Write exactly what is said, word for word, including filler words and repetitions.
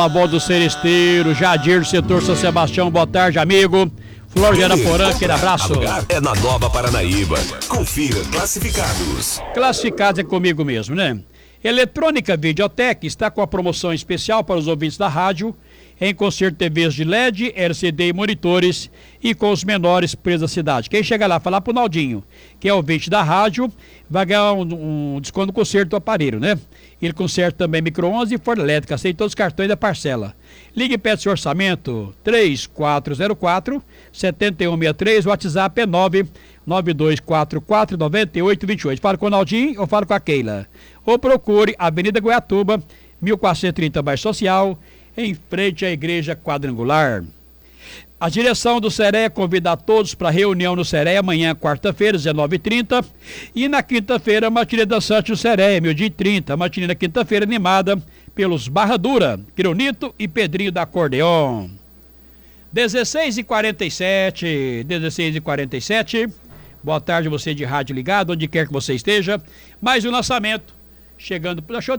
A bordo do Seresteiro, Jadir, setor São Sebastião, boa tarde, amigo. Flor de Araporã, aquele abraço. É na Nova Paranaíba. Confira classificados. Classificados é comigo mesmo, né? Eletrônica Videotec está com a promoção especial para os ouvintes da rádio, em concerto T Vs de L E D, L C D e monitores, e com os menores preços da cidade. Quem chega lá falar pro Naldinho, que é ouvinte da rádio, vai ganhar um, um desconto no conserto do aparelho, né? Ele conserta também micro-ondas e forno elétrica, aceita todos os cartões da parcela. Ligue e peça seu orçamento, três quatro zero quatro, sete um seis três, o WhatsApp é nove nove dois quatro quatro, nove oito dois oito. Fala com o Naldinho ou fala com a Keila. Ou procure Avenida Goiatuba, mil quatrocentos e trinta, bairro Social, em frente à Igreja Quadrangular. A direção do Sereia convida a todos para a reunião no Sereia amanhã, quarta-feira, dezenove e trinta. E na quinta-feira, a matinê dançante no Sereia, meio-dia e trinta. A matinê na quinta-feira animada pelos Barra Dura, Quironito e Pedrinho da Acordeon. dezesseis e quarenta e sete, dezesseis e quarenta e sete. Boa tarde, você de rádio ligado, onde quer que você esteja. Mais um lançamento chegando. Deixa eu